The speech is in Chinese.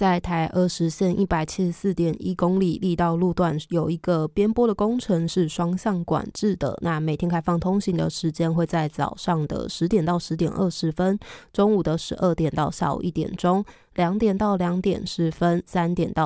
在台20线 174.1 公里力道路段有一个边坡的工程是双向管制的，那每天开放通行的时间会在早上的10点到10点20分，中午的12点到下午1点钟，2点到2点10分，3点到